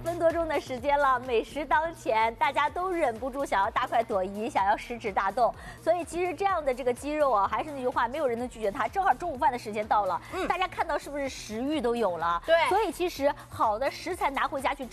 分多钟的时间了，美食当前，大家都忍不住想要大快朵颐，想要食指大动。所以其实这样的这个鸡肉啊，还是那句话，没有人能拒绝它。正好中午饭的时间到了，大家看到是不是食欲都有了？ 对， 所以其实好的食材拿回家去